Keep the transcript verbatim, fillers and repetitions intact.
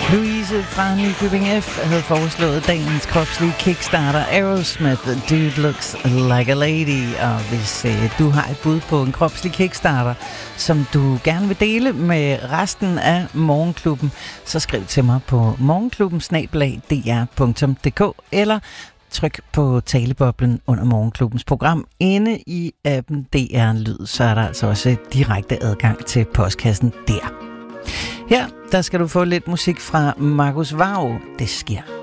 Louise fra Nykøbing F havde foreslået dagens kropslige kickstarter Aerosmith, Dude Looks Like a Lady. Og hvis øh, du har et bud på en kropslig kickstarter, som du gerne vil dele med resten af Morgenklubben, så skriv til mig på morgenklubben snabel-a d r punktum d k eller tryk på taleboblen under Morgenklubbens program inde i appen D R Lyd, så er der altså også direkte adgang til postkassen der. Her, der skal du få lidt musik fra Markus Varv. Det sker.